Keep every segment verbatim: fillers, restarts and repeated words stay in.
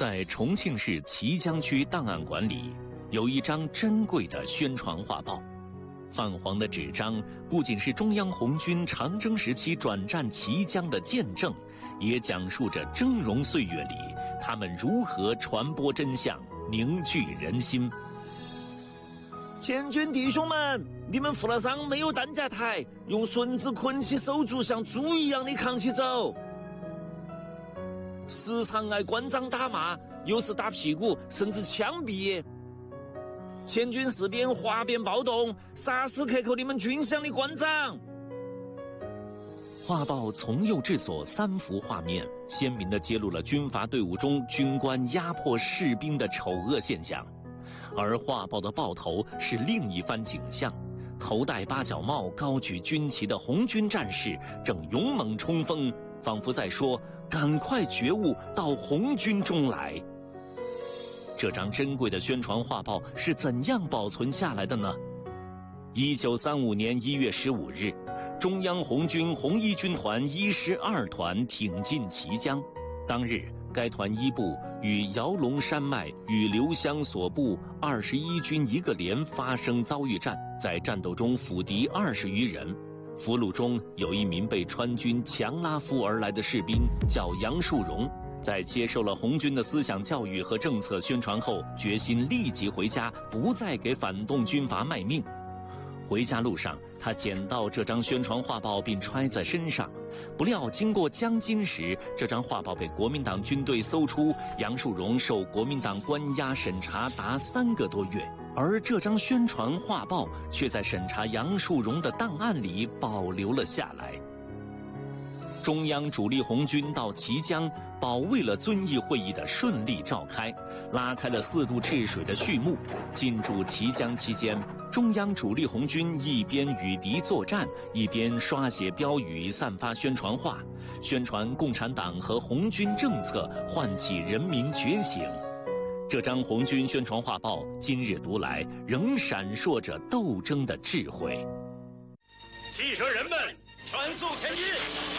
在重庆市綦江区档案馆里，有一张珍贵的宣传画报。泛黄的纸张不仅是中央红军长征时期转战綦江的见证，也讲述着峥嵘岁月里他们如何传播真相，凝聚人心。 前军弟兄们，你们负了伤，没有担架抬，用绳子捆起手足，像猪一样的扛起走。时常挨官长打骂，有时打屁股，甚至枪毙。前军士兵哗变暴动，杀死克扣你们军饷的官长。 画报从右至左三幅画面，鲜明地揭露了军阀队伍中军官压迫士兵的丑恶现象。而画报的报头是另一番景象，头戴八角帽、高举军旗的红军战士正勇猛冲锋，仿佛在说：“赶快觉悟，到红军中来。”这张珍贵的宣传画报是怎样保存下来的呢？一九三五年一月十五日，中央红军红一军团一师二团挺进綦江。当日，该团一部与姚龙山脉与刘湘所部二十一军一个连发生遭遇战，在战斗中俘敌二十余人。俘虏中有一名被川军强拉俘而来的士兵，叫杨树荣。在接受了红军的思想教育和政策宣传后，决心立即回家，不再给反动军阀卖命。回家路上，他捡到这张宣传画报并揣在身上，不料经过江津时，这张画报被国民党军队搜出，杨树荣受国民党关押审查达三个多月，而这张宣传画报却在审查杨树荣的档案里保留了下来。中央主力红军到綦江，保卫了遵义会议的顺利召开，拉开了四渡治水的序幕。进驻綦江期间，中央主力红军一边与敌作战，一边刷写标语、散发宣传画，宣传共产党和红军政策，唤起人民觉醒。这张红军宣传画报今日读来，仍闪烁着斗争的智慧。 汽车人们，全速前进！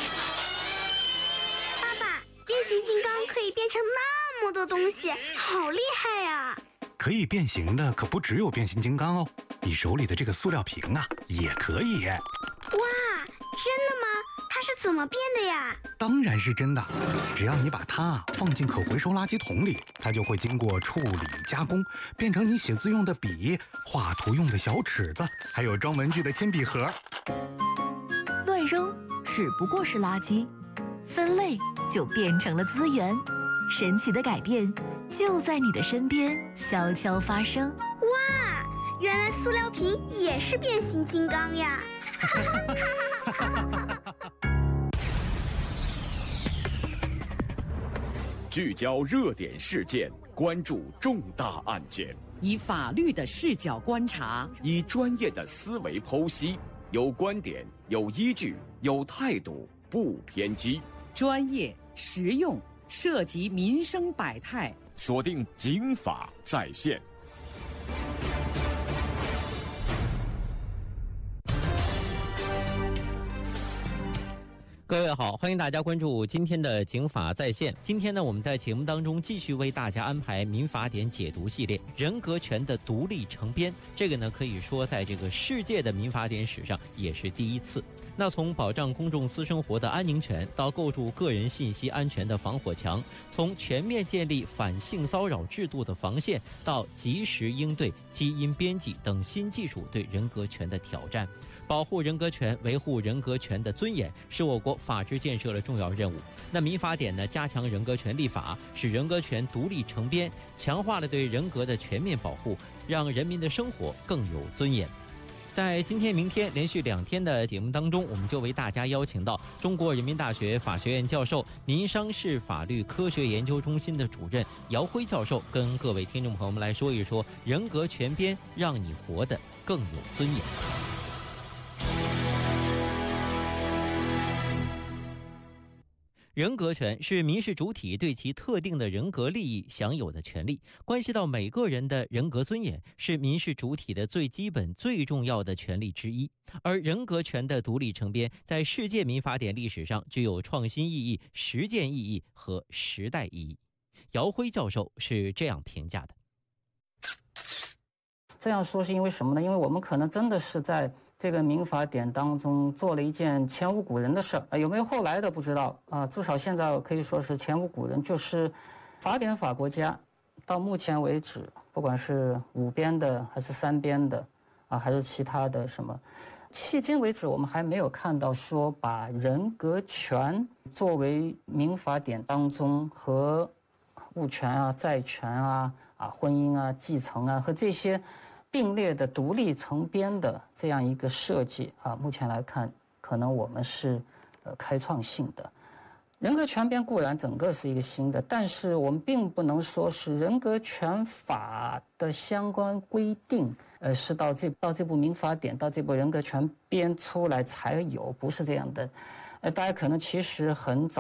变形金刚可以变成那么多东西，好厉害呀！ 可以变形的可不只有变形金刚哦，你手里的这个塑料瓶啊，也可以。 哇，真的吗？它是怎么变的呀？ 当然是真的，只要你把它放进可回收垃圾桶里，它就会经过处理加工，变成你写字用的笔、画图用的小尺子，还有装文具的铅笔盒。 乱扔只不过是垃圾，分类就变成了资源，神奇的改变就在你的身边悄悄发生。 哇，原来塑料瓶也是变形金刚呀！ 聚焦热点事件，关注重大案件， 以法律的视角观察， 以专业的思维剖析，有观点，有依据，有态度，不偏激。 专业实用，涉及民生百态， 锁定警法在线。 各位好，欢迎大家关注今天的警法在线。今天呢，我们在节目当中继续为大家安排民法典解读系列，人格权的独立成编。这个呢，可以说在这个世界的民法典史上也是第一次。那从保障公众私生活的安宁权，到构筑个人信息安全的防火墙，从全面建立反性骚扰制度的防线，到及时应对基因编辑等新技术对人格权的挑战。保护人格权、维护人格权的尊严，是我国法治建设的重要任务。那民法典呢，加强人格权立法，使人格权独立成编，强化了对人格的全面保护，让人民的生活更有尊严。在今天、明天连续两天的节目当中，我们就为大家邀请到中国人民大学法学院教授、民商事法律科学研究中心的主任姚辉教授，跟各位听众朋友们来说一说人格权编，让你活得更有尊严。人格权是民事主体对其特定的人格利益享有的权利，关系到每个人的人格尊严，是民事主体的最基本、最重要的权利之一。而人格权的独立成编，在世界民法典历史上具有创新意义、实践意义和时代意义。 姚辉教授是这样评价的。 这样说是因为什么呢？因为我们可能真的是在这个民法典当中做了一件前无古人的事儿，有没有后来的不知道啊。至少现在可以说是前无古人，就是法典法国家到目前为止，不管是五编的还是三编的啊，还是其他的什么，迄今为止我们还没有看到说把人格权作为民法典当中和物权啊、债权啊、啊婚姻啊、继承啊和这些并列的独立成编的这样一个设计啊，目前来看，可能我们是呃开创性的。人格权编固然整个是一个新的，但是我们并不能说是人格权法的相关规定，呃，是到这到这部民法典到这部人格权编出来才有，不是这样的。呃，大家可能其实很早